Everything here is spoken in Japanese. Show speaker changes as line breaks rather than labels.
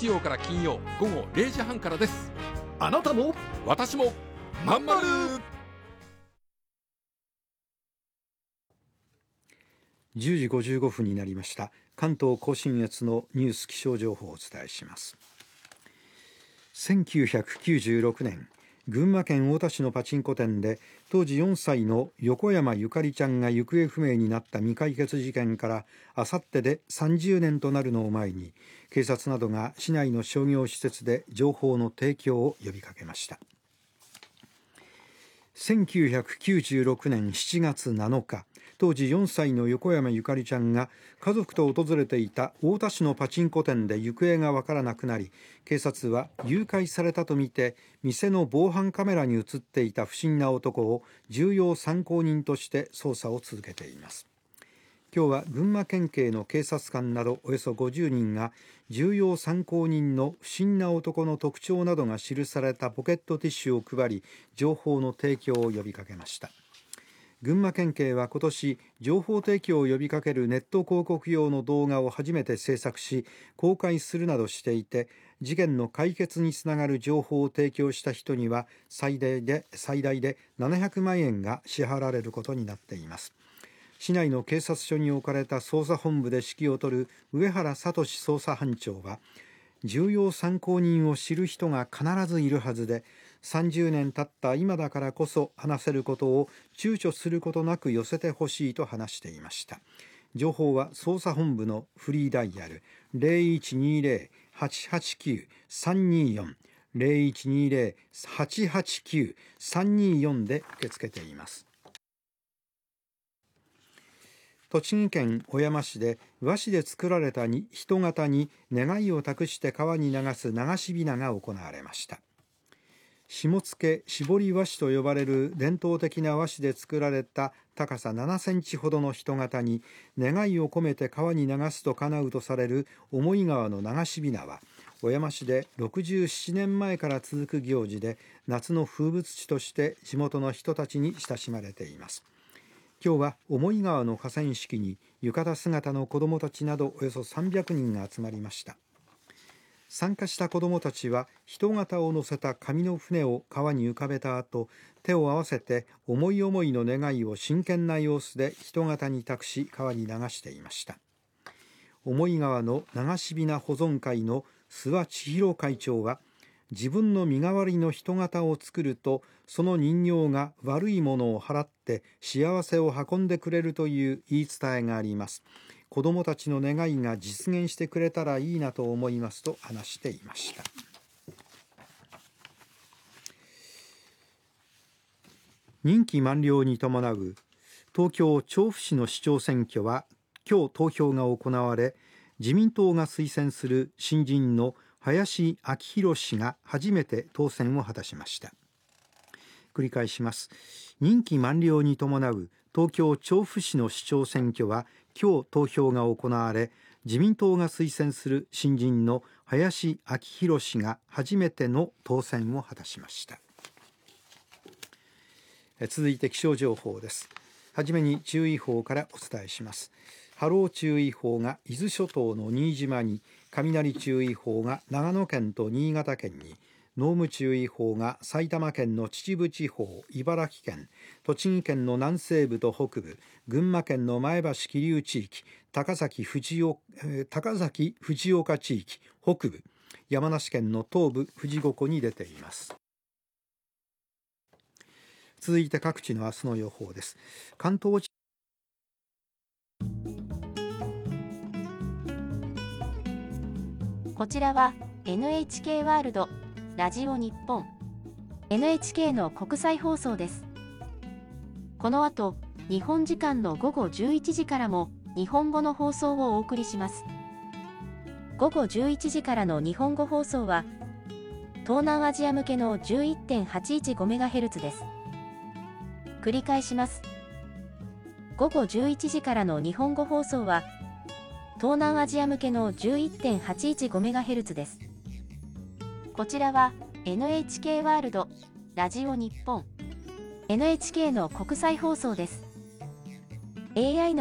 月曜から金曜午後0時半からです。
あなたも
私もまんまる。
10時55分になりました。関東甲信越のニュース気象情報をお伝えします。1996年、群馬県太田市のパチンコ店で当時4歳の横山ゆかりちゃんが行方不明になった未解決事件からあさってで30年となるのを前に、警察などが市内の商業施設で情報の提供を呼びかけました。1996年7月7日、当時4歳の横山ゆかりちゃんが家族と訪れていた太田市のパチンコ店で行方がわからなくなり、警察は誘拐されたとみて店の防犯カメラに映っていた不審な男を重要参考人として捜査を続けています。今日は群馬県警の警察官などおよそ50人が重要参考人の不審な男の特徴などが記されたポケットティッシュを配り、情報の提供を呼びかけました。群馬県警は今年、情報提供を呼びかけるネット広告用の動画を初めて制作し公開するなどしていて、事件の解決につながる情報を提供した人には最大で700万円が支払われることになっています。市内の警察署に置かれた捜査本部で指揮を執る上原聡捜査班長は、重要参考人を知る人が必ずいるはずで、30年経った今だからこそ話せることを躊躇することなく寄せてほしいと話していました。情報は捜査本部のフリーダイヤル 0120-889-324 0120-889-324 で受け付けています。栃木県小山市で和紙で作られた人型に願いを託して川に流す流しびなが行われました。下付絞り和紙と呼ばれる伝統的な和紙で作られた高さ7センチほどの人型に願いを込めて川に流すと叶うとされる思い川の流しびなは、小山市で67年前から続く行事で、夏の風物詩として地元の人たちに親しまれています。今日は思い川の河川敷に浴衣姿の子どもたちなどおよそ300人が集まりました。参加した子どもたちは人型を乗せた紙の船を川に浮かべた後、手を合わせて思い思いの願いを真剣な様子で人型に託し川に流していました。思い川の流しびな保存会の諏訪千尋会長は、自分の身代わりの人型を作るとその人形が悪いものを払って幸せを運んでくれるという言い伝えがあります。子どもたちの願いが実現してくれたらいいなと思いますと話していました。任期満了に伴う東京調布市の市長選挙は今日投票が行われ、自民党が推薦する新人の林明弘氏が初めて当選を果たしました。繰り返します。任期満了に伴う東京調布市の市長選挙は今日投票が行われ、自民党が推薦する新人の林明弘氏が初めての当選を果たしました。続いて気象情報です。はじめに注意報からお伝えします。波浪注意報が伊豆諸島の新島に、雷注意報が長野県と新潟県に、濃霧注意報が埼玉県の秩父地方、茨城県、栃木県の南西部と北部、群馬県の前橋桐生地域、高崎藤岡地域北部、山梨県の東部富士五湖に出ています。続いて各地の明日の予報です。関東地
こちらは NHK ワールドラジオ日本 NHK の国際放送です。この後、日本時間の午後11時からも日本語の放送をお送りします。午後11時からの日本語放送は東南アジア向けの 11.815MHz です。繰り返します。午後11時からの日本語放送は東南アジア向けの 11.815MHz です。こちらは NHK ワールドラジオ日本 NHK の国際放送です。AI の